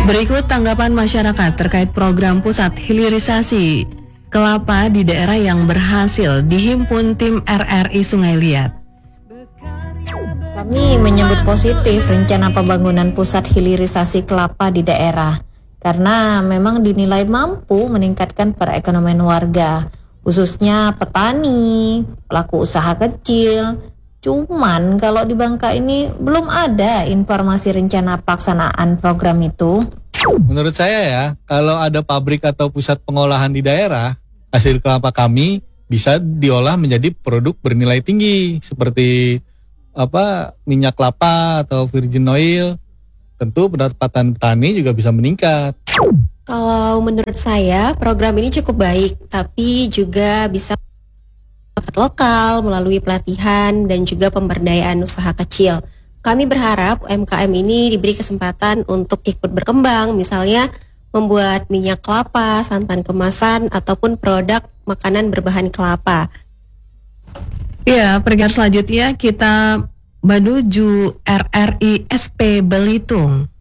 Berikut tanggapan masyarakat terkait program pusat hilirisasi kelapa di daerah yang berhasil dihimpun tim RRI Sungai Liat. Kami menyambut positif rencana pembangunan pusat hilirisasi kelapa di daerah karena memang dinilai mampu meningkatkan perekonomian warga, khususnya petani, pelaku usaha kecil. Cuman kalau di Bangka ini belum ada informasi rencana pelaksanaan program itu. Menurut saya ya, kalau ada pabrik atau pusat pengolahan di daerah, hasil kelapa kami bisa diolah menjadi produk bernilai tinggi seperti minyak kelapa atau virgin oil. Tentu pendapatan petani juga bisa meningkat. Kalau menurut saya program ini cukup baik, tapi juga bisa lokal melalui pelatihan dan juga pemberdayaan usaha kecil. Kami berharap UMKM ini diberi kesempatan untuk ikut berkembang, misalnya membuat minyak kelapa, santan kemasan, ataupun produk makanan berbahan kelapa. Ya, pendengar selanjutnya kita menuju RRI SP Belitung.